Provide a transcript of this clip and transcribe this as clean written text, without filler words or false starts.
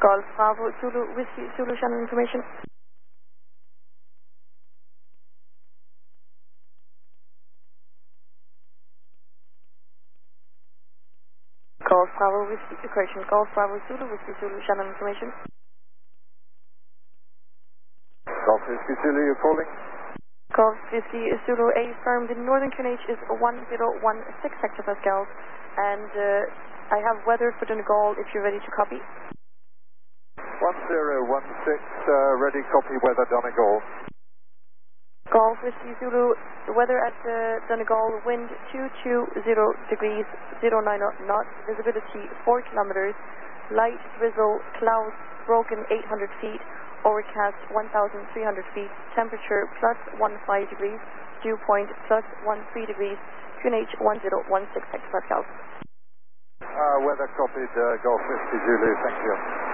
Golf Bravo Zulu Whiskey Zulu channel information. Golf Bravo Whiskey, correction, Golf Bravo Zulu Whiskey Zulu channel information. Golf Whiskey Zulu, you're calling? Golf Whiskey Zulu, A firm, the northern QNH is 1016 hectopascals, and I have weather for Donegal if you're ready to copy. 1016, ready, copy, weather, Donegal. Golf Whiskey Zulu, the weather at Donegal, wind 220 degrees, 09 knots, visibility 4 kilometers, light drizzle, clouds broken 800 feet, overcast 1,300 feet, temperature plus 15 degrees, dew point plus 13 degrees, QNH 1016 hectopascals. Weather copied, Golf Whiskey Zulu, thank you.